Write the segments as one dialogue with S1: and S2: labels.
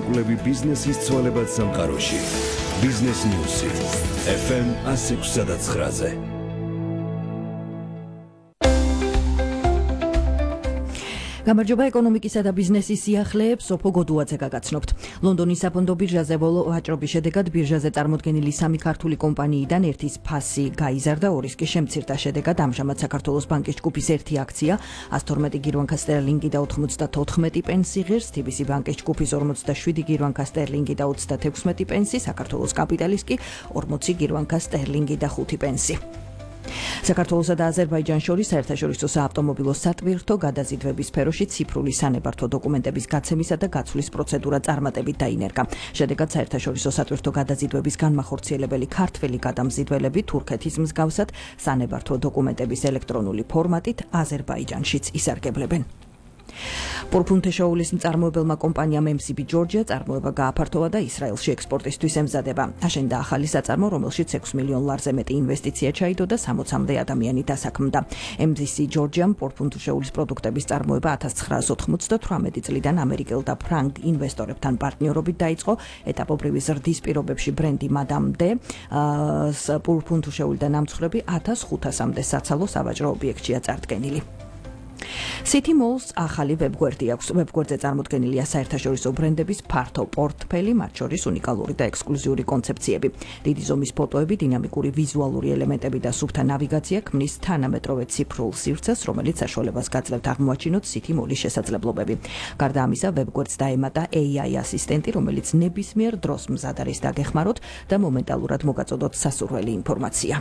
S1: არაკლები ბიზნესის ცვალებად სამყაროში. Business News FM 106.9-ზე. გამარჯობა ეკონომიკისა და ბიზნესის სიახლეებს სოფო გოდუაძე გაგაცნობთ. ლონდონის საფონდო ბირჟაზე ბოლო ვაჭრობის შედეგად ბირჟაზე წარმოდგენილი 3 ქართული კომპანიიდან ერთის ფასი გაიზარდა, ორის კი შემცირდა. შედეგად ამჟამად საქართველოს ბანკის ჯგუფის ერთი აქცია 112 გირვანკა სტერლინგი და 94 პენსი ღირს, TBC ბანკის ჯგუფის 47 გირვანკა სტერლინგი და 36 პენსი, საქართველოს კაპიტალის კი 40 გირვანკა სტერლინგი და 5 პენსი. საქართველოსა და აზერბაიჯანს შორის საერთაშორისო საავტომობილო სატვირთო გადაზიდვების სფეროში ციფრული სანებართვო დოკუმენტების გაცემისა და გაცვლის პროცედურა წარმატებით დაინერგა. შედეგად საერთაშორისო სატვირთო გადაზიდვების განმახორციელებელი ქართველი გადამზიდველები თურქეთის მსგავსად სანებართვო დოკუმენტების ელექტრონული ფორმატით აზერბაიჯანშიც ისარგებლებენ. პორფუნთეშოულის მწარმოებელმა კომპანიამ MCB Georgia წარმოება გააფართოვა და ისრაელში ექსპორტისთვის ემზადება. აშენდა ახალი საწარმო, რომელშიც 6 მილიონ ლარზე მეტი ინვესტიცია ჩაიდო და 60-მდე ადამიანი დასაქმდა. MCB Georgia-მ პორფუნთეშოულის პროდუქტების წარმოება 1998 წლიდან ამერიკელ და ფრანგ ინვესტორებთან პარტნიორობით დაიწყო. ეტაპობრივი ზრდის პირობებში ბრენდი მადამდე პორფუნთეშოულიდან ამცხრები 1500-მდე საცალო სავაჭრო ობიექტია წარდგენილი. City Malls ახალი ვებგვერდი აქვს. ვებგვერდზე წარმოდგენილია საერთაშორისო ბრენდების ფართო პორტფელი, მათ შორის უნიკალური და ექსკლუზიური კონცეფციები. დიდი ზომის ფოტოები, დინამიკური ვიზუალური ელემენტები და სუფთა ნავიგაცია ქმნის თანამედროვე ციფრულ სივრცეს, რომელიც საშუალებას გაძლევთ აღმოაჩინოთ City Mall-ის შესაძლებლობები. გარდა ამისა, ვებგვერდს დაემატა AI ასისტენტი, რომელიც ნებისმიერ დროს მზად არის დაგეხმაროთ და მომენტალურად მოგაწოდოთ სასურველი ინფორმაცია.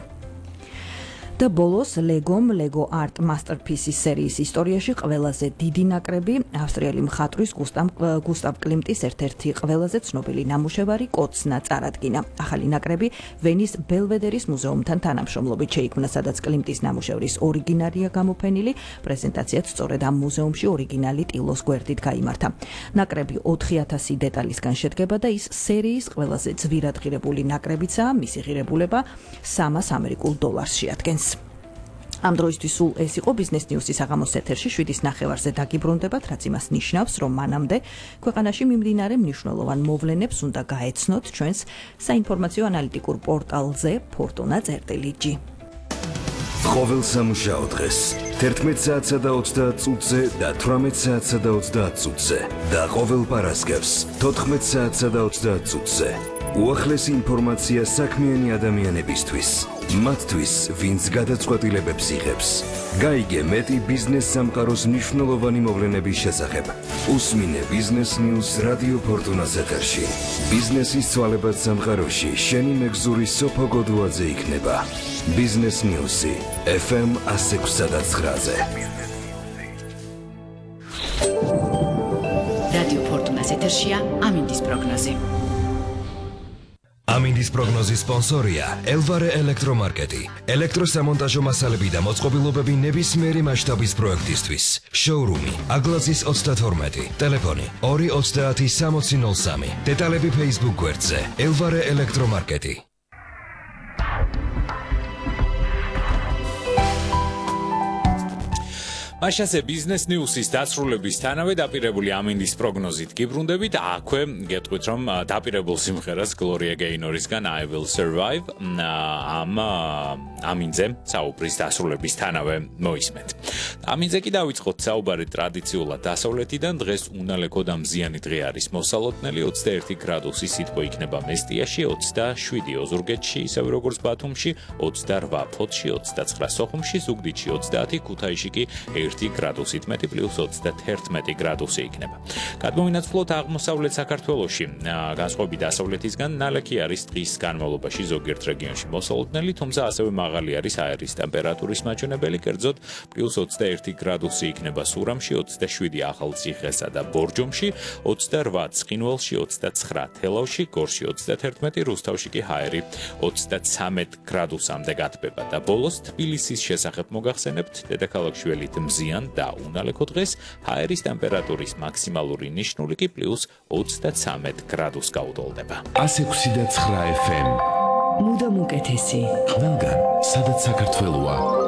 S1: და ბოლოს Lego Art Masterpieces სერიის ისტორიაში ყველაზე დიდი ნაკრები ავსტრიელი მხატვრის გუსტავ კლიმტის ერთ-ერთი ყველაზე ცნობილი ნამუშევარი კოცნა წარადგინა. ახალი ნაკრები ვენის ბელვედერის მუზეუმთან თანამშრომლობით შეიქმნა, სადაც კლიმტის ნამუშევრის ორიგინალია გამოფენილი. პრეზენტაციაც სწორედ ამ მუზეუმში ორიგინალი ტილოს გვერდით გაიმართა. ნაკრები 4000 დეტალისგან შედგება და ის სერიის ყველაზე ძვირად ღირებული ნაკრებიცაა. მისი ღირებულება $300 შეადგენს. ამ დროისთვის სულ ეს იყო ბიზნეს ნიუსის საღამოს ეთერში 7:30-ზე დაგიბრუნდებათ, რაც იმას ნიშნავს, რომ მანამდე ქვეყანაში მიმდინარე მნიშვნელოვან მოვლენებს უნდა გაეცნოთ ჩვენს საინფორმაციო ანალიტიკურ პორტალზე fortuna.gr. ყოველ სამუშაო დღეს 11 საათსა და 30 წუთზე და 18 საათსა და 30 წუთზე და ყოველ პარასკევს 14 საათსა და 30 წუთზე. უახლესი ინფორმაცია საქმიანი ადამიანებისთვის, მათთვის, ვინც გადაწყვეტილებებს იღებს. გაიგე მეტი ბიზნეს სამყაროს მნიშვნელოვანი მოვლენების შესახებ. უსმინე ბიზნეს ნიუს რადიო ფორტუნას ეთერში. ბიზნესის ცვალებად სამყაროში შენი მეგზური სოფო გოდუაძე იქნება. ბიზნეს ნიუსი FM 106.9-ზე.
S2: რადიო ფორტუნას ეთერშია ამინდის პროგნოზი.
S3: ამინდის პროგნოზის სპონსორია ელვარე ელექტრომარკეტი. ელექტროსამონტაჟო მასალები და მოწყობილობები ნებისმიერი მასშტაბის პროექტისთვის. შოურუმი აგლაზის 32, ტელეფონი 230-6003. დეტალები Facebook გვერდზე ელვარე ელექტრომარკეტი.
S4: მაშასე ბიზნეს ნიუსის დასრულებისთანავე დაპირებული ამინდის პროგნოზით გიბრუნდებით. აქვე გეტყვით, რომ დაპირებულ სიმღერას გლორია გეინორისგან I Will Survive ამინძე საუბრის დასრულებისთანავე მოისმენთ. ამინძე კი დავიწყოთ საუბარი ტრადიციულად დასავლეთიდან. დღეს უნალეკო და მზიანი დღე არის მოსალოდნელი. 21 გრადუსი სითბო იქნება მესტიაში, 27 ოზურგეთში, ისევე როგორც ბათუმში, 28 ფოთში, 29 სოხუმში, ზუგდიდში 30, ქუთაისში კი 1 გრადუსით მეტი პლუს 31 გრადუსი იქნება. გადმოვინაცვლოთ აღმოსავლეთ საქართველოში. განსხვავებით დასავლეთისგან ნალექი არის დღის განმავლობაში ზოგიერთ რეგიონში მოსალოდნელი, თუმცა ასევე მაღალი არის აერის ტემპერატურის მაჩვენებელი, კერძოდ პლუს 21 გრადუსი იქნება სურამში, 27 ახალციხესა და ბორჯომში, 28 ცხინვალში, 29 თელავში, გორში 31, რუსთავში კი ჰაერი 33 გრადუსამდე გათბება და ბოლოს თბილისის შესახებ მოგახსენებთ, დედაქალაქში ველით მზიან და უნალეკო დღეს ჰაერის ტემპერატურის მაქსიმალური ნიშნული კი პლუს 33 გრადუსს გაუტოლდება.
S1: 106.9 FM.
S2: მუდამ უკეთესი.
S1: ყველგან, სადაც საქართველოა.